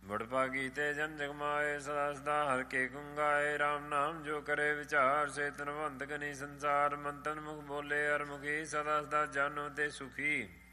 ਬੜ ਭਾਗੀ ਤੇ ਜਨ ਜਗਮਾਏ ਸਦਾ ਸਦਾ ਹਰ ਕੇ ਗੁੰਗਾਏ ਰਾਮ ਨਾਮ ਜੋ ਕਰੇ ਵਿਚਾਰ ਸੇ ਤਨਵੰਤ ਗਨੀ ਸੰਸਾਰ ਮੰਤਨ ਮੁਖ ਬੋਲੇ ਹਰ ਮੁਖੀ ਸਦਾ ਸਦਾ ਜਾਨੋ ਤੇ ਸੁਖੀ